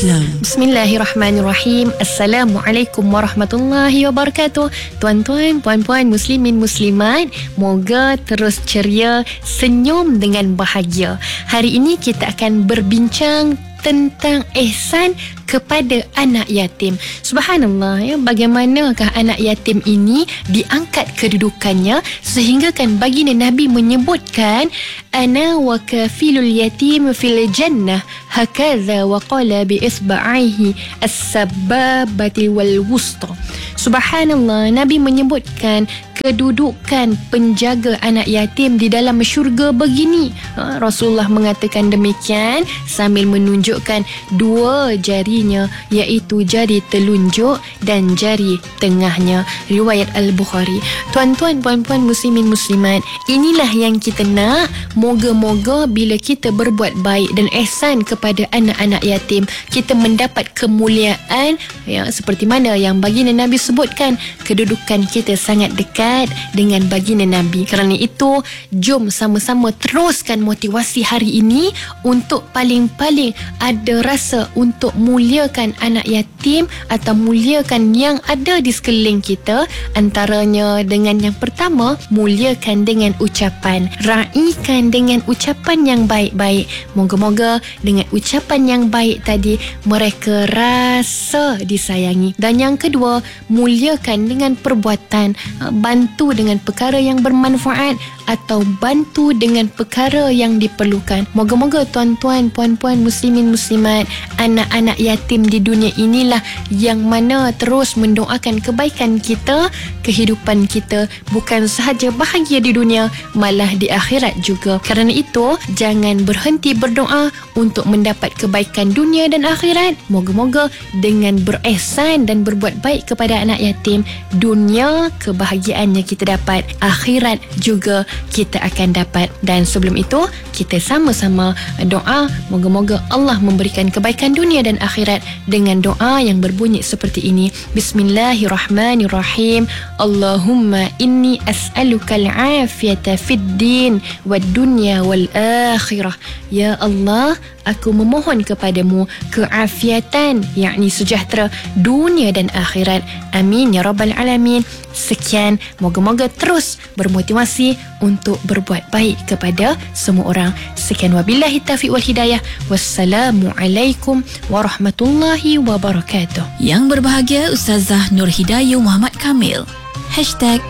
Islam. Bismillahirrahmanirrahim. Assalamualaikum warahmatullahi wabarakatuh. Tuan-tuan, puan-puan, muslimin, muslimat, moga terus ceria, senyum dengan bahagia. Hari ini kita akan berbincang tentang ihsan kepada anak yatim. Subhanallah, ya, bagaimanakah anak yatim ini diangkat kedudukannya sehingga kan baginda Nabi menyebutkan ana wa kafilul yatim fil jannah hakaza wa qala bi isba'ihi as-sababati wal wusta. Subhanallah, Nabi menyebutkan kedudukan penjaga anak yatim di dalam syurga begini. Rasulullah mengatakan demikian sambil menunjukkan dua jarinya, iaitu jari telunjuk dan jari tengahnya. Riwayat Al-Bukhari. Tuan-tuan, puan-puan, muslimin, muslimat, inilah yang kita nak. Moga-moga bila kita berbuat baik dan ihsan kepada anak-anak yatim, kita mendapat kemuliaan, ya, seperti mana yang baginda Nabi sebutkan, kedudukan kita sangat dekat dengan baginda Nabi. Kerana itu, jom sama-sama teruskan motivasi hari ini untuk paling-paling ada rasa untuk muliakan anak yatim atau muliakan yang ada di sekeliling kita. Antaranya dengan yang pertama, muliakan dengan ucapan, raikan dengan ucapan yang baik-baik. Moga-moga dengan ucapan yang baik tadi mereka rasa disayangi. Dan yang kedua, muliakan dengan perbuatan, bantu dengan perkara yang bermanfaat atau bantu dengan perkara yang diperlukan. Moga-moga tuan-tuan, puan-puan, muslimin, muslimat, anak-anak yatim di dunia inilah yang mana terus mendoakan kebaikan kita, kehidupan kita, bukan sahaja bahagia di dunia, malah di akhirat juga. Kerana itu, jangan berhenti berdoa untuk mendapat kebaikan dunia dan akhirat. Moga-moga dengan berihsan dan berbuat baik kepada anak yatim, dunia kebahagiaannya kita dapat, akhirat juga kita akan dapat. Dan sebelum itu, kita sama-sama doa, moga-moga Allah memberikan kebaikan dunia dan akhirat dengan doa yang berbunyi seperti ini. Bismillahirrahmanirrahim. Allahumma inni as'aluka al-afiyata fid din wad dunya wal akhirah. Ya Allah, aku memohon kepadamu keafiatan, yakni sejahtera dunia dan akhirat. Amin ya rabbal alamin. Sekian, moga-moga terus bermotivasi untuk berbuat baik kepada semua orang. Sekian, wabillahi taufiq wal hidayah. Wassalamualaikum warahmatullahi wabarakatuh. Yang berbahagia Ustazah Nur Hidayah Muhammad Kamil.